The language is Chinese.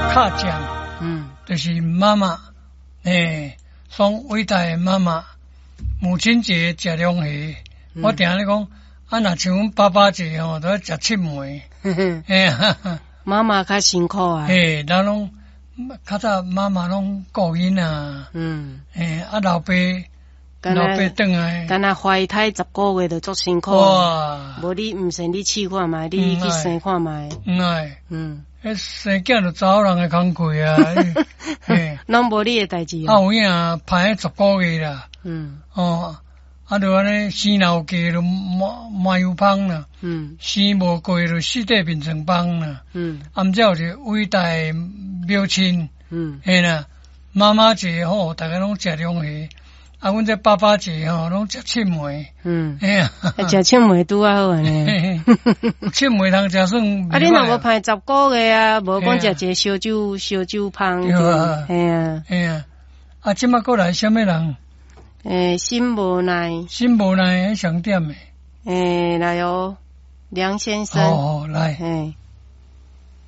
卡奖，就是妈妈，送伟大的妈妈。母亲节食两下，我定咧讲，若像阮爸爸节吼，都食七枚。 妈妈较辛苦啊。 咱拢较早妈妈拢顾囡啊。老爸转来， 敢若怀胎10个月就足辛苦。哇！无你毋信你试看觅，你去生看觅。 生囝就查某人的工课啊。 拢无你的代志啊。有影排10个月啦。就安尼生老家就麻油芳啦。生无过就四底变成芳啦。毋则有一个伟大的母亲。啦，妈妈节吼，大家拢食两下。阮这爸爸节吼，拢食七枚。 食七枚拄啊好安尼。 七枚通食算。 你若无排10个月啊，无讲食一个烧酒芳。 即摆过来什么人？ 新无奈迄商店诶。 来哦，梁先生。 来。